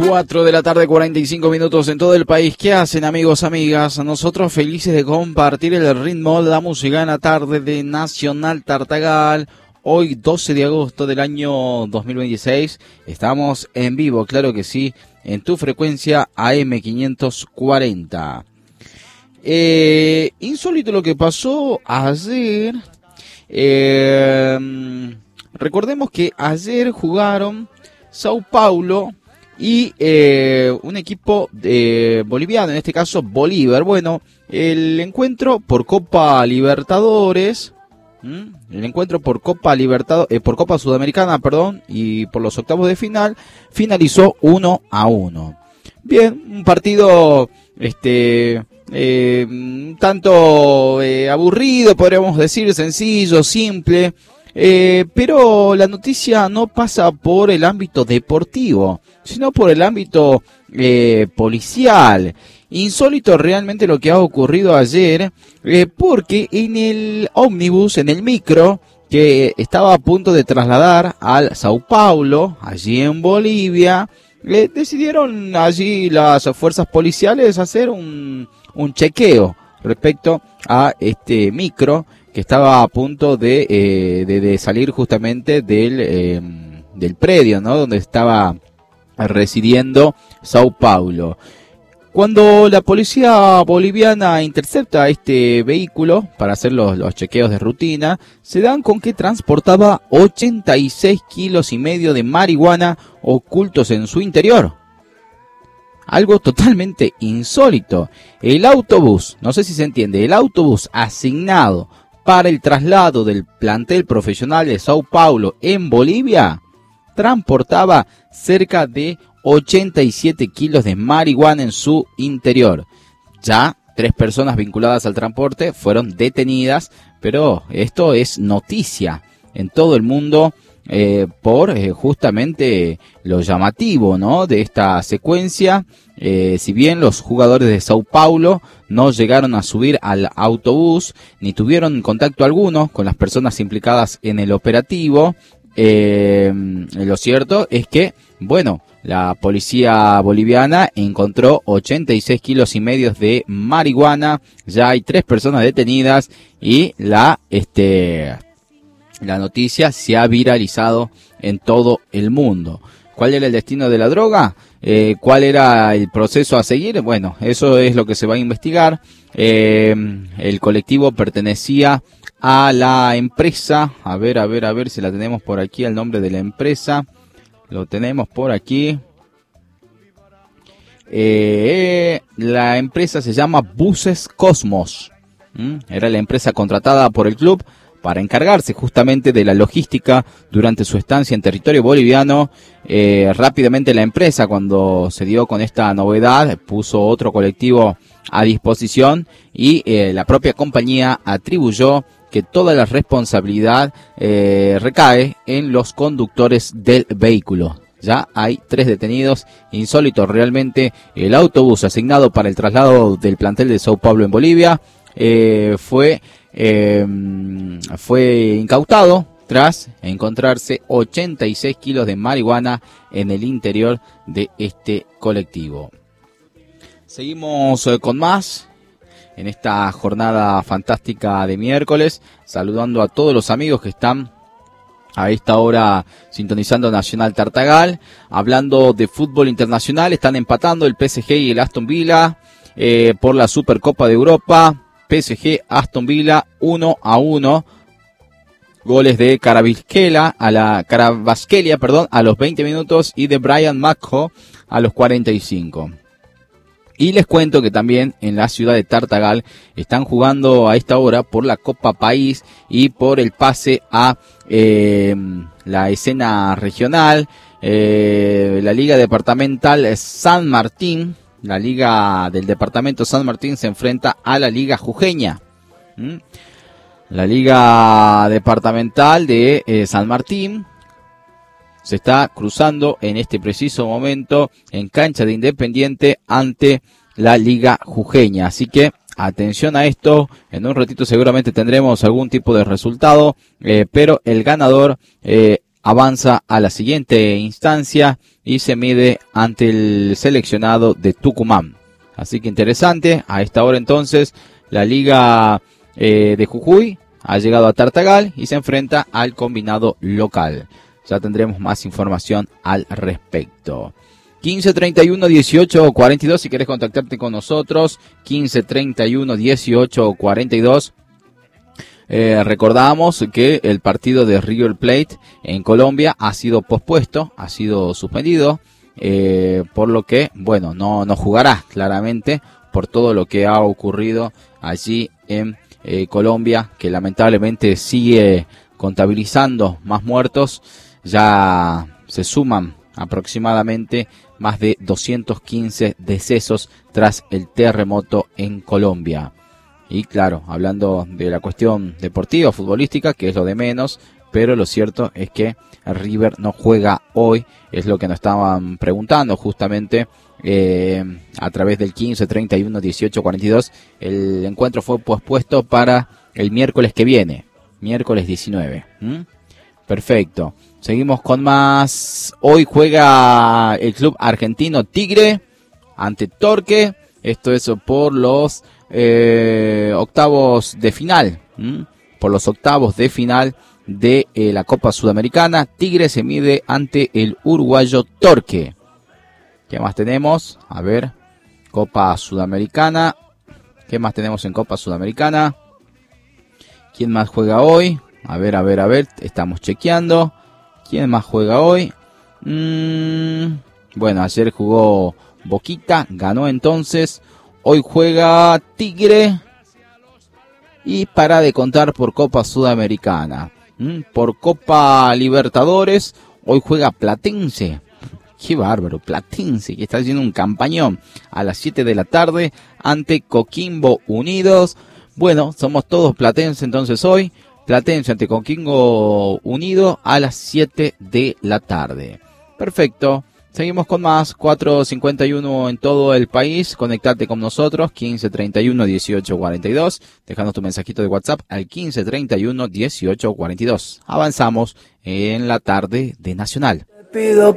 4 de la tarde, 45 minutos en todo el país. ¿Qué hacen, amigos, amigas? Nosotros felices de compartir el ritmo de la música en la tarde de Nacional Tartagal. Hoy, 12 de agosto del año 2026, estamos en vivo, claro que sí, en tu frecuencia AM540. Insólito lo que pasó ayer. Recordemos que ayer jugaron Sao Paulo y un equipo boliviano, en este caso Bolívar. Bueno, el encuentro por Copa Libertadores, por Copa Sudamericana, perdón, y por los octavos de final, finalizó 1-1. Bien, un partido tanto aburrido, podríamos decir, sencillo, simple. Pero la noticia no pasa por el ámbito deportivo, sino por el ámbito policial. Insólito realmente lo que ha ocurrido ayer, porque en el ómnibus, en el micro, que estaba a punto de trasladar al Sao Paulo, allí en Bolivia, decidieron allí las fuerzas policiales hacer un chequeo respecto a este micro, que estaba a punto de salir justamente del predio, ¿no?, donde estaba residiendo Sao Paulo. Cuando la policía boliviana intercepta este vehículo para hacer los chequeos de rutina, se dan con que transportaba 86 kilos y medio de marihuana ocultos en su interior. Algo totalmente insólito. El autobús, no sé si se entiende, el autobús asignado para el traslado del plantel profesional de Sao Paulo en Bolivia, transportaba cerca de 87 kilos de marihuana en su interior. Ya 3 personas vinculadas al transporte fueron detenidas, pero esto es noticia en todo el mundo por justamente lo llamativo, ¿no?, de esta secuencia. Si bien los jugadores de Sao Paulo no llegaron a subir al autobús ni tuvieron contacto alguno con las personas implicadas en el operativo, lo cierto es que, bueno, la policía boliviana encontró 86 kilos y medio de marihuana. Ya hay 3 personas detenidas y la noticia se ha viralizado en todo el mundo. ¿Cuál era el destino de la droga? ¿Cuál era el proceso a seguir? Bueno, eso es lo que se va a investigar. El colectivo pertenecía a la empresa. A ver si la tenemos por aquí, el nombre de la empresa. Lo tenemos por aquí. La empresa se llama Buses Cosmos. Era la empresa contratada por el club para encargarse justamente de la logística durante su estancia en territorio boliviano. Rápidamente la empresa, cuando se dio con esta novedad, puso otro colectivo a disposición y la propia compañía atribuyó que toda la responsabilidad recae en los conductores del vehículo. Ya hay 3 detenidos. Insólito realmente. El autobús asignado para el traslado del plantel de Sao Paulo en Bolivia fue incautado tras encontrarse 86 kilos de marihuana en el interior de este colectivo. Seguimos con más en esta jornada fantástica de miércoles, saludando a todos los amigos que están a esta hora sintonizando Nacional Tartagal. Hablando de fútbol internacional, están empatando el PSG y el Aston Villa por la Supercopa de Europa. PSG, Aston Villa 1-1. Goles de Carabasquelia a los 20 minutos y de Brian Macho a los 45. Y les cuento que también en la ciudad de Tartagal están jugando a esta hora por la Copa País y por el pase a la escena regional. La Liga Departamental San Martín, la Liga del Departamento San Martín se enfrenta a la Liga Jujeña. La Liga Departamental de San Martín se está cruzando en este preciso momento en cancha de Independiente ante la Liga Jujeña. Así que atención a esto, en un ratito seguramente tendremos algún tipo de resultado, pero el ganador avanza a la siguiente instancia y se mide ante el seleccionado de Tucumán. Así que interesante. A esta hora entonces la Liga de Jujuy ha llegado a Tartagal y se enfrenta al combinado local. Ya tendremos más información al respecto. 15 31 18 42, si querés contactarte con nosotros, 15 31 18 42. Recordamos que el partido de River Plate en Colombia ha sido pospuesto, ha sido suspendido, por lo que, bueno, no jugará claramente por todo lo que ha ocurrido allí en Colombia, que lamentablemente sigue contabilizando más muertos. Ya se suman aproximadamente más de 215 decesos tras el terremoto en Colombia. Y claro, hablando de la cuestión deportiva, futbolística, que es lo de menos, pero lo cierto es que River no juega hoy, es lo que nos estaban preguntando justamente a través del 15 31 18 42. El encuentro fue pospuesto para el miércoles que viene, miércoles 19. Perfecto. Seguimos con más. Hoy juega el club argentino Tigre ante Torque. Esto es por los octavos de final. Por los octavos de final de la Copa Sudamericana. Tigre se mide ante el uruguayo Torque. ¿Qué más tenemos? A ver. Copa Sudamericana. ¿Qué más tenemos en Copa Sudamericana? ¿Quién más juega hoy? A ver. Estamos chequeando. ¿Quién más juega hoy? Bueno, ayer jugó Boquita, ganó entonces. Hoy juega Tigre. Y para de contar por Copa Sudamericana. Por Copa Libertadores, hoy juega Platense. Qué bárbaro, Platense, que está haciendo un campañón a las 7 de la tarde ante Coquimbo Unidos. Bueno, somos todos platense entonces hoy. Platense ante Coquimbo Unido a las 7 de la tarde. Perfecto. Seguimos con más. 4:51 en todo el país. Conectate con nosotros. 15 31 18 42. Dejanos tu mensajito de WhatsApp al 15 31 18 42. Avanzamos en la tarde de Nacional. Pido